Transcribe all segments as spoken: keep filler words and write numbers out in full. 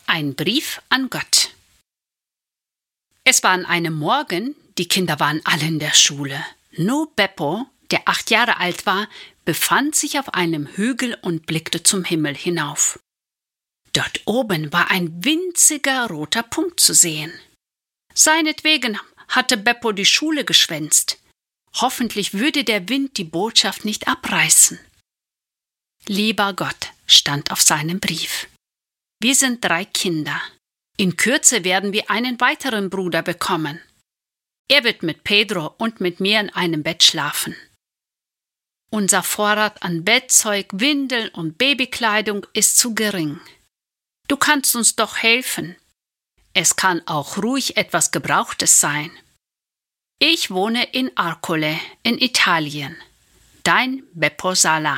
Ein Brief an Gott. Es war an einem Morgen, die Kinder waren alle in der Schule. Nur Beppo, der acht Jahre alt war, befand sich auf einem Hügel und blickte zum Himmel hinauf. Dort oben war ein winziger roter Punkt zu sehen. Seinetwegen hatte Beppo die Schule geschwänzt. Hoffentlich würde der Wind die Botschaft nicht abreißen. Lieber Gott, stand auf seinem Brief. Wir sind drei Kinder. In Kürze werden wir einen weiteren Bruder bekommen. Er wird mit Pedro und mit mir in einem Bett schlafen. Unser Vorrat an Bettzeug, Windeln und Babykleidung ist zu gering. Du kannst uns doch helfen. Es kann auch ruhig etwas Gebrauchtes sein. Ich wohne in Arcole in Italien. Dein Beppo Sala.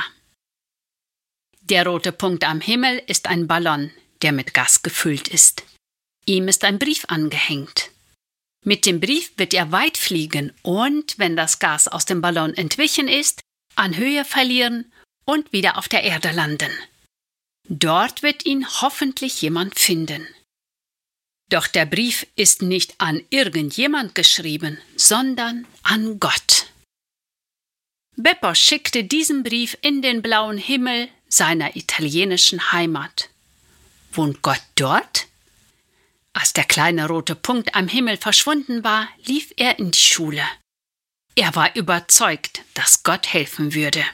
Der rote Punkt am Himmel ist ein Ballon, der mit Gas gefüllt ist. Ihm ist ein Brief angehängt. Mit dem Brief wird er weit fliegen und, wenn das Gas aus dem Ballon entwichen ist, an Höhe verlieren und wieder auf der Erde landen. Dort wird ihn hoffentlich jemand finden. Doch der Brief ist nicht an irgendjemand geschrieben, sondern an Gott. Beppo schickte diesen Brief in den blauen Himmel seiner italienischen Heimat. Wohnt Gott dort? Als der kleine rote Punkt am Himmel verschwunden war, lief er in die Schule. Er war überzeugt, dass Gott helfen würde.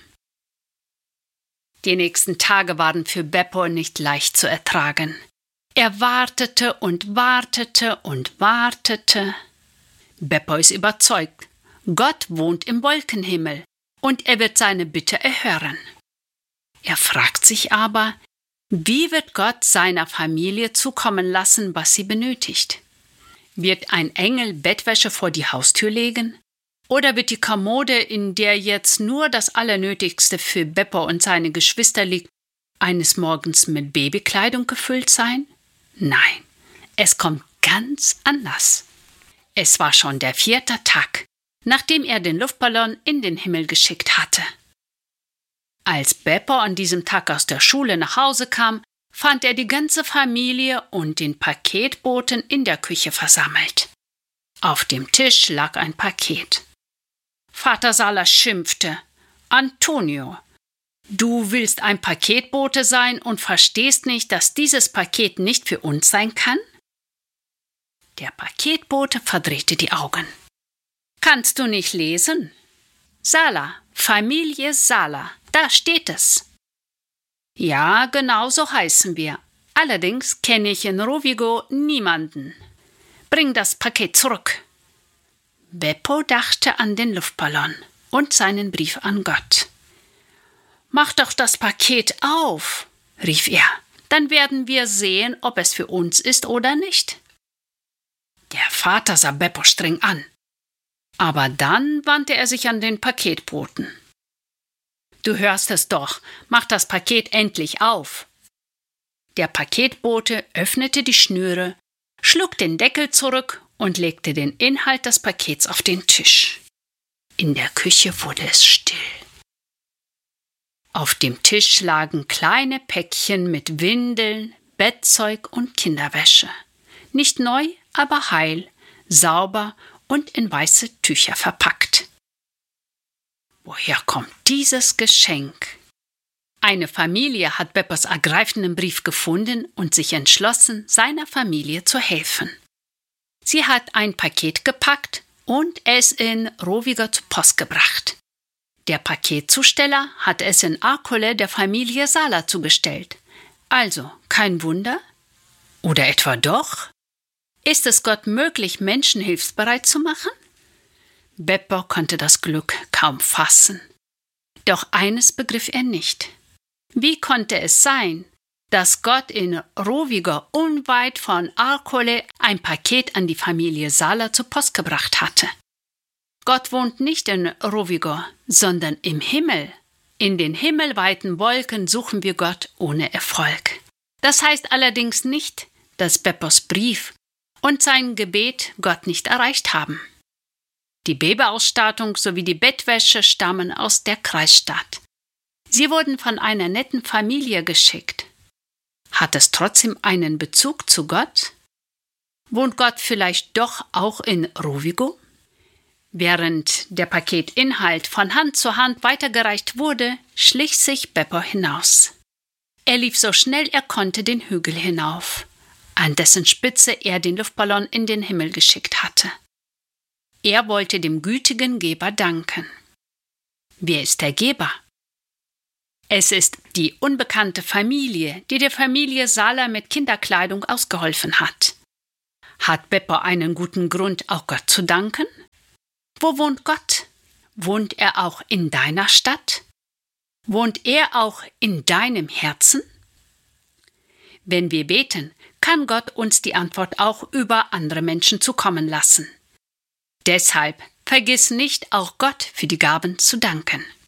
Die nächsten Tage waren für Beppo nicht leicht zu ertragen. Er wartete und wartete und wartete. Beppo ist überzeugt, Gott wohnt im Wolkenhimmel und er wird seine Bitte erhören. Er fragt sich aber, wie wird Gott seiner Familie zukommen lassen, was sie benötigt? Wird ein Engel Bettwäsche vor die Haustür legen? Oder wird die Kommode, in der jetzt nur das Allernötigste für Beppo und seine Geschwister liegt, eines Morgens mit Babykleidung gefüllt sein? Nein, es kommt ganz anders. Es war schon der vierte Tag, nachdem er den Luftballon in den Himmel geschickt hatte. Als Beppo an diesem Tag aus der Schule nach Hause kam, fand er die ganze Familie und den Paketboten in der Küche versammelt. Auf dem Tisch lag ein Paket. Vater Sala schimpfte: Antonio, du willst ein Paketbote sein und verstehst nicht, dass dieses Paket nicht für uns sein kann? Der Paketbote verdrehte die Augen. Kannst du nicht lesen? Sala, Familie Sala, da steht es. Ja, genau so heißen wir. Allerdings kenne ich in Rovigo niemanden. Bring das Paket zurück. Beppo dachte an den Luftballon und seinen Brief an Gott. Mach doch das Paket auf, rief er. Dann werden wir sehen, ob es für uns ist oder nicht. Der Vater sah Beppo streng an. Aber dann wandte er sich an den Paketboten. Du hörst es doch, mach das Paket endlich auf. Der Paketbote öffnete die Schnüre, schlug den Deckel zurück und legte den Inhalt des Pakets auf den Tisch. In der Küche wurde es still. Auf dem Tisch lagen kleine Päckchen mit Windeln, Bettzeug und Kinderwäsche. Nicht neu, aber heil, sauber und in weiße Tücher verpackt. Woher kommt dieses Geschenk? Eine Familie hat Beppos ergreifenden Brief gefunden und sich entschlossen, seiner Familie zu helfen. Sie hat ein Paket gepackt und es in Rovigo zur Post gebracht. Der Paketzusteller hat es in Arcole der Familie Sala zugestellt. Also, kein Wunder? Oder etwa doch? Ist es Gott möglich, Menschen hilfsbereit zu machen? Beppo konnte das Glück kaum fassen. Doch eines begriff er nicht. Wie konnte es sein, dass Gott in Rovigo unweit von Arcole ein Paket an die Familie Sala zur Post gebracht hatte? Gott wohnt nicht in Rovigo, sondern im Himmel. In den himmelweiten Wolken suchen wir Gott ohne Erfolg. Das heißt allerdings nicht, dass Beppos Brief und sein Gebet Gott nicht erreicht haben. Die Babyausstattung sowie die Bettwäsche stammen aus der Kreisstadt. Sie wurden von einer netten Familie geschickt. Hat es trotzdem einen Bezug zu Gott? Wohnt Gott vielleicht doch auch in Rovigo? Während der Paketinhalt von Hand zu Hand weitergereicht wurde, schlich sich Beppo hinaus. Er lief so schnell er konnte den Hügel hinauf, an dessen Spitze er den Luftballon in den Himmel geschickt hatte. Er wollte dem gütigen Geber danken. Wer ist der Geber? Es ist die unbekannte Familie, die der Familie Sala mit Kinderkleidung ausgeholfen hat. Hat Beppo einen guten Grund, auch Gott zu danken? Wo wohnt Gott? Wohnt er auch in deiner Stadt? Wohnt er auch in deinem Herzen? Wenn wir beten, kann Gott uns die Antwort auch über andere Menschen zukommen lassen. Deshalb vergiss nicht, auch Gott für die Gaben zu danken.